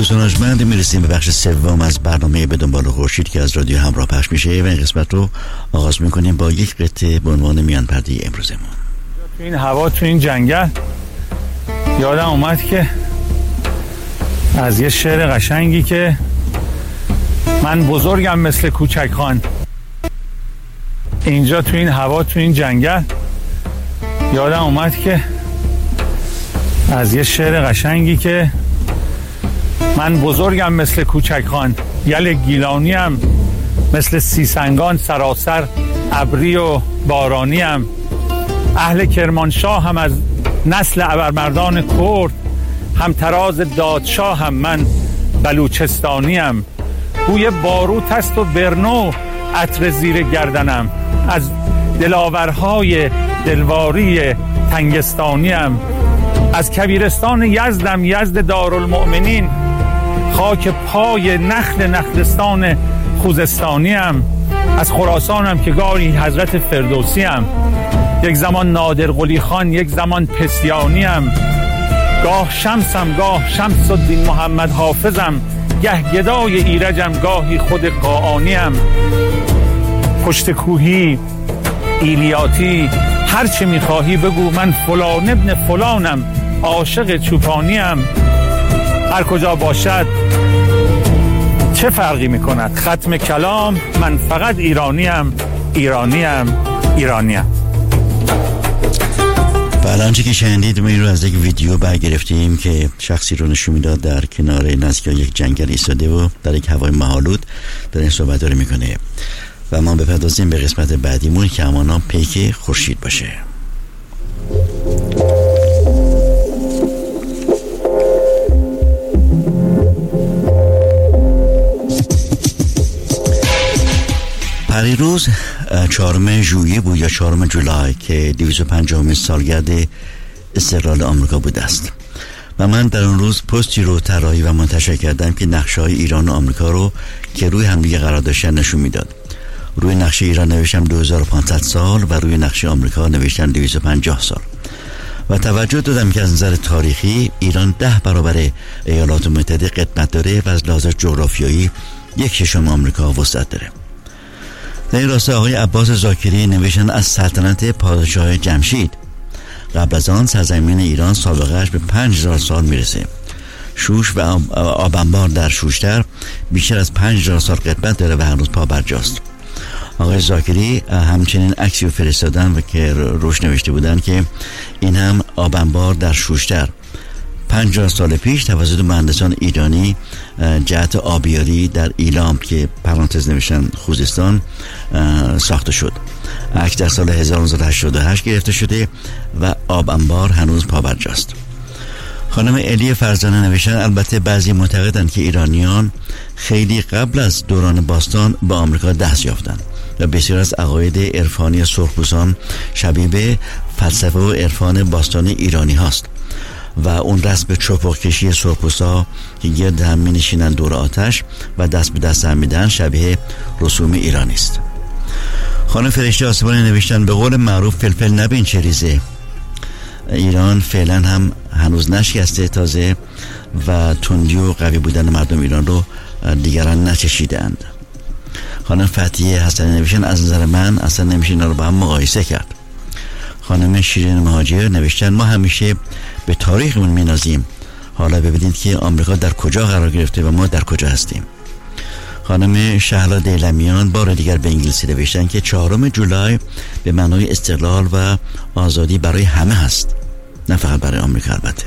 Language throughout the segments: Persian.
دوستان ارجمند، میرسیم به بخش سوم از برنامه به دنبال خورشید که از رادیو همراه پخش میشه و این قسمت رو آغاز میکنیم با یک قطعه به عنوان میان پرده امروزمون. تو این هوا، تو این جنگل، یادم اومد که از یه شعر قشنگی که من بزرگم مثل کوچک خان. اینجا تو این هوا، تو این جنگل، یادم اومد که از یه شعر قشنگی که من بزرگم مثل کوچک خان، یل گیلانیم مثل سیسنگان، سراسر ابری و بارانیم. اهل کرمانشاه هم از نسل ابرمردان کرد، هم تراز دادشاه هم من بلوچستانیم. بوی باروت است و برنو عطر زیر گردنم، از دلاورهای دلواری تنگستانیم. از کبیرستان یزدم، یزد دارالمؤمنین، خاک پای نخل نخلستان خوزستانیم. از خراسانم که گاهی حضرت فردوسیم، یک زمان نادر قلی خان، یک زمان پسیانیم. گاه شمسم، گاه شمس الدین محمد حافظم، گه گدای ایرجم، گاهی خود قاآنیم. پشت کوهی، ایلیاتی، هر چه میخواهی بگو، من فلان ابن فلانم، عاشق چوپانیم. هر کجا باشد چه فرقی میکند ختم کلام، من فقط ایرانیم، ایرانیم، ایرانیم. الان چه که شنیدید ما این رو از یک ویدیو برگرفتیم که شخصی رو نشون میداد در کنار نزدیک یک جنگل ایستاده و در یک هوای مه‌آلود در این صحبت داره میکنه و ما بپردازیم به قسمت بعدیمون که همانا پیک خورشید باشه. پریروز 4 ژوئیه بود یا 4 جولای که 250 سالگرد استقلال آمریکا بود است و من در اون روز پستی رو طراحی و منتشر کردم که نقشه‌های ایران و آمریکا رو که روی همدیگه قرار داشتن نشون میداد. روی نقشه ایران نوشتم 2500 سال و روی نقشه آمریکا نوشتم 250 سال و توجه دادم که از نظر تاریخی ایران 10 برابر ایالات متحده قدمت داره و از لحاظ جغرافیایی 1/6 آمریکا وسعت داره. در این راسته آقای عباس زاکری نوشتن از سلطنت پادشاه جمشید. قبل از آن سرزمین ایران سابقهش به 5000 سال میرسه. شوش و آبنبار در شوشتر بیشتر از 5000 سال قدمت داره و هنوز پا برجاست. آقای زاکری همچنین عکسی رو فرستادن و که روش نوشته بودن که این هم آبنبار در شوشتر 50 سال پیش توسط مهندسان ایرانی جهت آبیاری در ایلام که پرانتز نوشتن خوزستان ساخته شد. عکس در سال 1988 گرفته شده و آب انبار هنوز پابرجاست. خانم الی فرزانه نوشتن البته بعضی معتقدند که ایرانیان خیلی قبل از دوران باستان به آمریکا دست یافتند و بسیار از عقاید عرفانی سرخپوستان شبیه به فلسفه و عرفان باستانی ایرانی هاست و اون رسم به چپق کشی سرخپوستا که گرد هم می نشینن دور آتش و دست به دست هم میدن شبیه رسوم ایرانی است. خانم فرشته آسمانی نوشتن به قول معروف فلفل نبین چه ریزه. ایران فعلا هم هنوز نشکسته تازه و تندی و قوی بودن مردم ایران رو دیگران نچشیدند. خانم فتحیه حسنی نوشتن از نظر من اصلا نمیشه اینا رو با هم مقایسه کرد. خانم شیرین مهاجر نوشتن ما همیشه به تاریخمون مینازیم، حالا ببینید که آمریکا در کجا قرار گرفته و ما در کجا هستیم. خانم شهلا دیلمیان بار دیگر به انگلیسی نوشتن که 4 جولای به معنای استقلال و آزادی برای همه هست، نه فقط برای آمریکا البته.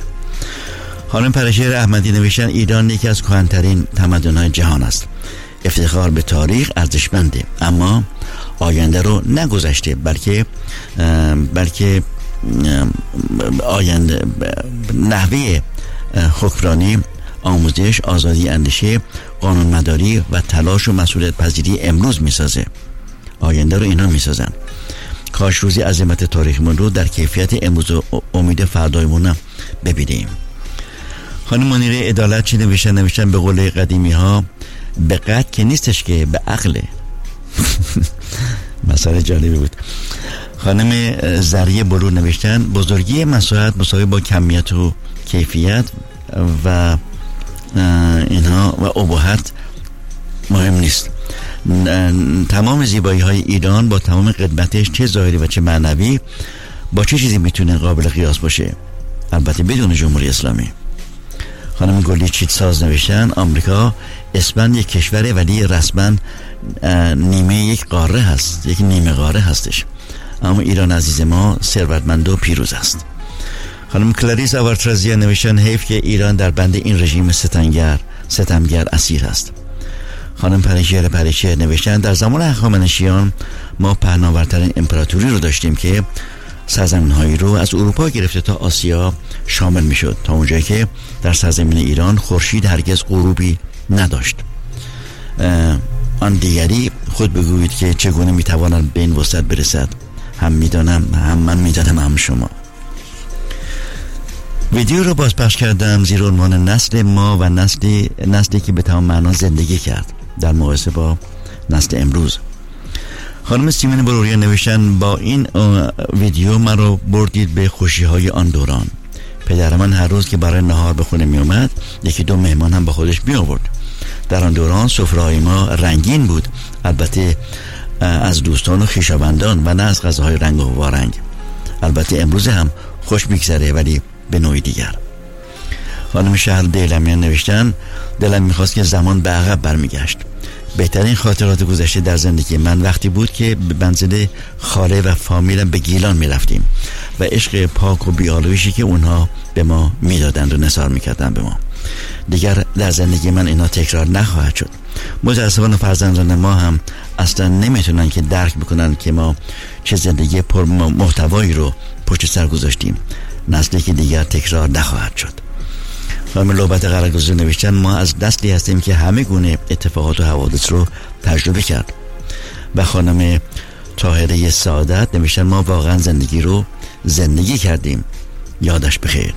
خانم پرشیر احمدی نوشتن ایران یکی از کهن‌ترین تمدن‌های جهان است. افتخار به تاریخ ارزشمنده، اما آینده رو نگذشته بلکه آینده نحوه حکمرانی، آموزش، آزادی اندیشه، قانونمداری و تلاش و مسئولیت پذیری امروز میسازه. آینده رو اینا میسازن. کاش روزی عظمت تاریخمون رو در کیفیت امروز و امید فردایمون ببینیم. خانم منیره عدالت چی نوشتن به قول قدیمی ها به قد که نیستش که به عقله. مسئله جالبی بود. خانم زریه بلور نوشتن بزرگی مساحت مساوی با کمیت و کیفیت و اینها و اباحت مهم نیست. تمام زیبایی های ایران با تمام قدمتش، چه ظاهری و چه معنوی، با چه چیزی میتونه قابل قیاس باشه؟ البته بدون جمهوری اسلامی. خانم گلی چیتساز نوشتن آمریکا اسمن یک کشوره ولی رسما نیمه یک قاره هست، یک نیمه قاره هستش، اما ایران عزیز ما ثروتمند و پیروز است. خانم کلاریس آوارترازیا نوشتن حیف که ایران در بند این رژیم ستمگر اسیر است. خانم پریشیر نوشتن در زمان هخامنشیان ما پهناورترین امپراتوری رو داشتیم که سرزمین‌هایی رو از اروپا گرفته تا آسیا شامل می‌شد، تا اونجایی که در سرزمین ایران خورشید هرگز غروبی نداشت. آن دیگری خود بگویید که چگونه می‌تواند به این وسعت برسد. هم من می‌دانم هم شما. ویدیو رو بازپخش کردم زیر عنوان نسل ما و نسلی که به تمام معنا زندگی کرد در مقایسه با نسل امروز. خانم سیمین بلوریا نوشتن با این ویدیو من رو بردید به خوشی‌های آن دوران. پدر من هر روز که برای نهار به خونه می اومد یکی دو مهمان هم با خودش می آورد. در آن دوران سفره‌های ما رنگین بود، البته از دوستان و خویشاوندان و نه از غذاهای رنگ و وارنگ. البته امروز هم خوش میگذره ولی به نوعی دیگر. خانم شهر دیلمیان نوشتن دلم میخواست که زمان به عقب برمیگشت. بهترین خاطرات گذشته در زندگی من وقتی بود که به منزل خاله و فامیلم به گیلان میرفتیم و عشق پاک و بی‌آلایشی که اونها به ما میدادند و نثار میکردن به ما. دیگر در زندگی من اینا تکرار نخواهد شد. متاسفانه فرزندان ما هم اصلا نمیتونن که درک بکنن که ما چه زندگی پر محتوایی رو پشت سر گذاشتیم. نسلی که دیگر تکرار نخواهد شد. خانم لوبت قرارگزار نوشتن ما از نسلی هستیم که همه گونه اتفاقات و حوادث رو تجربه کرد. و خانم طاهره سعادت نوشتن ما واقعا زندگی رو زندگی کردیم، یادش بخیر.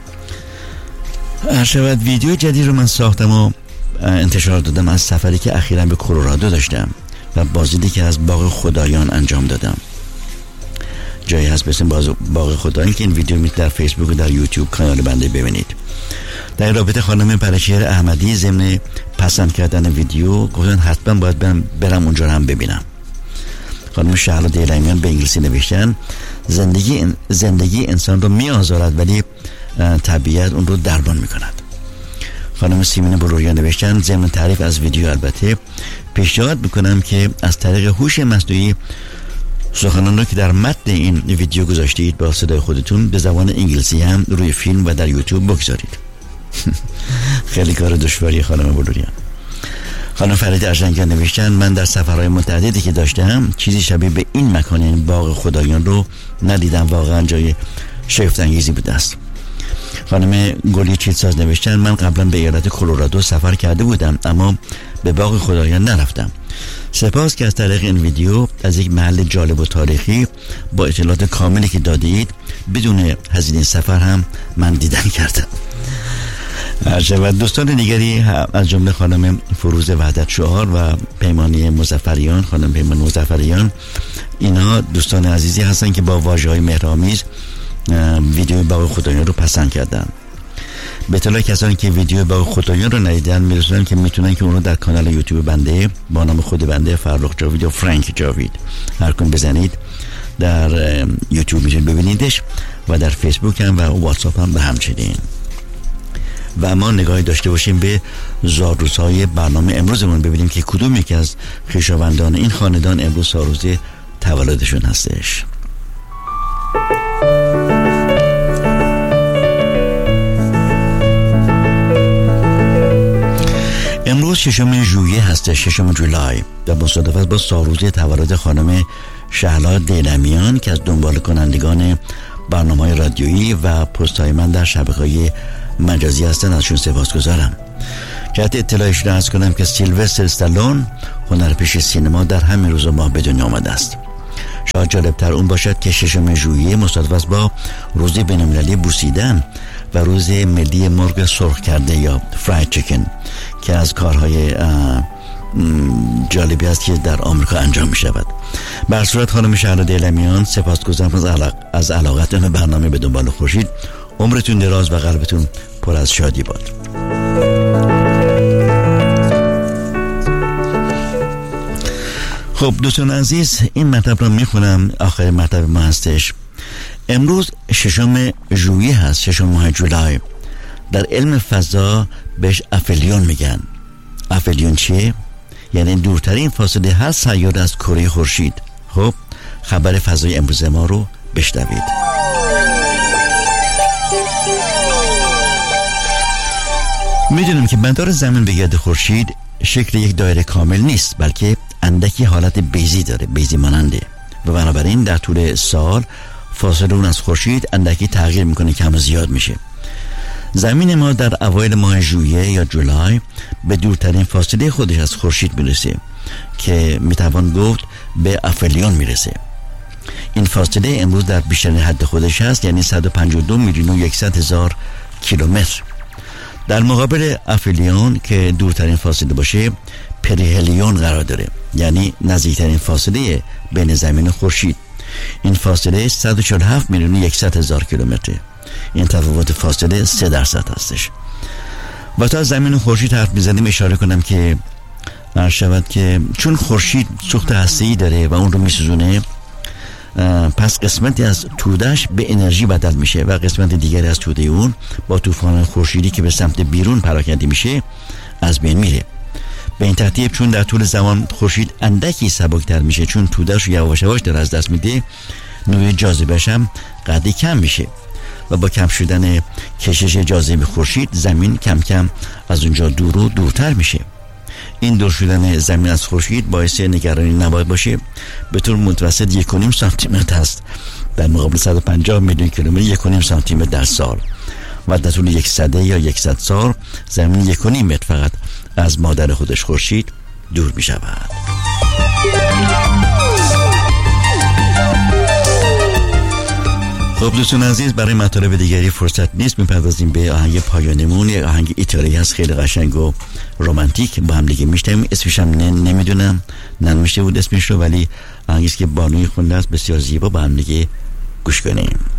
هرشود ویدیو جدید رو من ساختم و انتشار دادم از سفری که اخیراً به کلرادو داشتم و بازدیدی که از باغ خدایان انجام دادم. جایی هست بسیم باغ خدایان که این ویدیو میتونید در فیسبوک و در یوتیوب کانال بنده ببینید. در رابطه خانم پرشیر احمدی ضمن پسند کردن ویدیو گفتن حتما باید برم اونجا هم ببینم. خانم شهلا دیلمیان به انگلیسی نوشتن زندگی انسان رو می آزارد ولی طبیعت اون رو درمان می کند. خانم سیمین بلوریا نوشتن ضمن تعریف از ویدیو البته پیشنهاد میکنم که از طریق هوش مصنوعی سخنان رو که در متن این ویدیو گذاشتید با صدای خودتون به زبان انگلیسی هم روی فیلم و در یوتیوب بگذارید. خیلی کار دشواری خانم بلوریان. خانم فرید ارجنگان نوشتن من در سفرهای متعددی که داشتم چیزی شبیه به این مکان، این باغ خدایان رو ندیدم، واقعا جای شگفت انگیزی بوده است. خانم گلی چیتساز نوشتن من قبلا به ایالت کلرادو سفر کرده بودم اما به باغ خدایان نرفتم. سپاس که از طریق این ویدیو از یک محل جالب و تاریخی با اطلاعات کاملی که دادید بدون هزینه سفر هم من دیدن کردم. و دوستان دیگری از جمله خانم فروز وحدت شعار و پیمانی مظفریان، خانم پیمان مظفریان، اینا دوستان عزیزی هستن که با واژه‌های مهرآمیز ویدیو باغ خدایان رو پسند کردن. به اطلاع کسانی که ویدیو باغ خدایان رو ندیدن میرسونن که میتونن که اونو در کانال یوتیوب بنده با نام خود بنده فرخ جاوید و فرانک جاوید هر کدوم بزنید در یوتیوب میتونید ببینیدش و در فیسبوک هم و واتساپ هم به همچنین. و ما نگاهی داشته باشیم به زادروزهای برنامه امروزمون، ببینیم که کدوم یکی از خویشاوندان این خاندان امروز سالروز تولدشون هستش. امروز 6 ژوئیه هستش، 6 جولای، و مصادف با سالروز تولد خانم شهلا دیلمیان که از دنبال کنندگان برنامه‌های رادیویی و پست‌های من در شبکه‌های مجازی هستن، ازشون سپاسگزارم. جهت اطلاعشون عرض کنم که سیلوستر استالون هنرپیشه سینما در همین روز ماه به دنیا آمده است. شاید جالبتر اون باشد که 6 ژوئیه مصادف با روز بین‌المللی بوسیدن و روز ملی مرغ سرخ کرده یا فرایید چیکن که از کارهای جالبی است که در آمریکا انجام می شود. بر صورت خانم شهلا دیلمیان سپاسگزارم از علاقتون به برنامه به دنبال خورشید. عمرتون دراز و قلبتون پر از شادی باد. خب دوستان عزیز، این مطلب رو میخونم، آخر مطلب ما هستش. امروز 6 ژوئیه هست، 6 ماه جولای. در علم فضا بهش افلیون میگن. افلیون چیه؟ یعنی دورترین فاصله هر سیاره از کره خورشید. خب خبر فضای امروز ما رو بشنوید. میدونیم که مدار زمین به گرد خورشید شکل یک دایره کامل نیست، بلکه اندکی حالت بیضی داره، بیضی ماننده، و بنابراین در طول سال فاصله اون از خورشید اندکی تغییر میکنه، کم و زیاد میشه. زمین ما در اوایل ماه ژوئیه یا جولای به دورترین فاصله خودش از خورشید میرسه که میتوان گفت به افلیون میرسه. این فاصله امروز در بیشترین حد خودش هست، یعنی 152 میلیون و 100 هزار کیلومتر. در مقابل افلیون که دورترین فاصله باشه، پریهلیون قرار داره، یعنی نزدیکترین فاصله بین زمین و خورشید. این فاصله 147 میلیون و 100 هزار کیلومتر. این تفاوت فاصله 3% هستش. و تا زمین و خورشید حرف می‌زنیم اشاره کنم که عرض شود که چون خورشید سوخت هسته‌ای داره و اون رو میسوزونه، پس قسمتی از توده‌اش به انرژی بدل میشه و قسمت دیگری از توده اون با طوفان خورشیدی که به سمت بیرون پراکنده میشه از بین میره. به این ترتیب چون در طول زمان خورشید اندکی سبکتر میشه، چون توده‌اش رو یواش یواش در از دست میده، نوع جاذبه‌اش هم قدری کم میشه و با کم شدن کشش جاذبه خورشید زمین کم کم از اونجا دور و دورتر میشه. این دور شدن زمین از خورشید باعث نگرانی نباید باشه. به طور متوسط 1.5 سانتی متر است در مقابل 150 میلیون کیلومتر، 1.5 سانتی متر در سال، و در طول 100 یا 100 سال زمین 1.5 متر فقط از مادر خودش خورشید دور می شود. خب دوستان عزیز، برای مطالب دیگری فرصت نیست، میپردازیم به آهنگ پایانمون. یک آهنگ ایتالیایی هست خیلی قشنگ و رمانتیک، با هم دیگه میشنویم. اسمش هم نمیدونم، ننوشته بود اسمش رو، ولی آهنگی است که بانوی خونده است، بسیار زیبا. با هم دیگه گوش کنیم.